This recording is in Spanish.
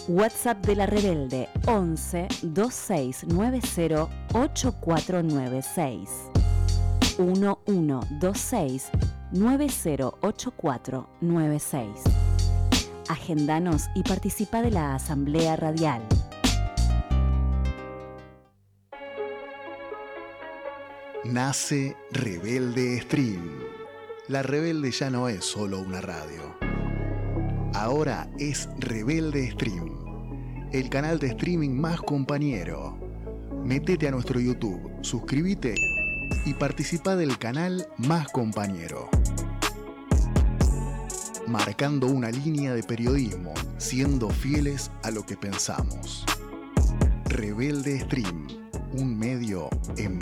WhatsApp de La Rebelde 11 2690 8496 1126 908496. Agendanos y participa de la Asamblea Radial. Nace Rebelde Stream. La Rebelde ya no es solo una radio. Ahora es Rebelde Stream, el canal de streaming más compañero. Métete a nuestro YouTube, suscríbete y participa del canal más compañero. Marcando una línea de periodismo, siendo fieles a lo que pensamos. Rebelde Stream, un medio en